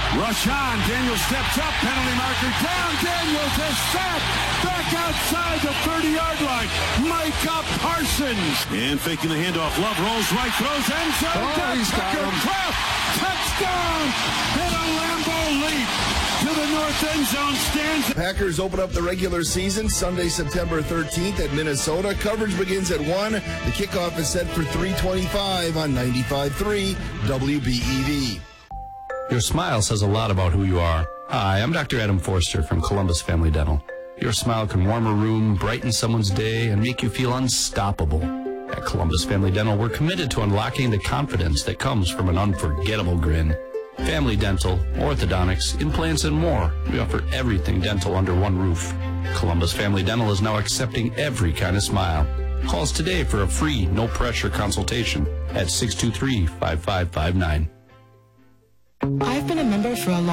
Rush on. Daniels steps up. Penalty marker down. Daniels is sacked. Back outside the 30-yard line. Micah Parsons. And faking the handoff. Love rolls right. Throws end zone. He's got him. Touchdown. And a Lambeau leap to the north end zone stands. Packers open up the regular season Sunday, September 13th at Minnesota. Coverage begins at 1. The kickoff is set for 3:25 on 95.3 WBEV. Your smile says a lot about who you are. Hi, I'm Dr. Adam Forster from Columbus Family Dental. Your smile can warm a room, brighten someone's day, and make you feel unstoppable. At Columbus Family Dental, we're committed to unlocking the confidence that comes from an unforgettable grin. Family dental, orthodontics, implants, and more. We offer everything dental under one roof. Columbus Family Dental is now accepting every kind of smile. Call us today for a free, no-pressure consultation at 623-5559. I've been a member for a long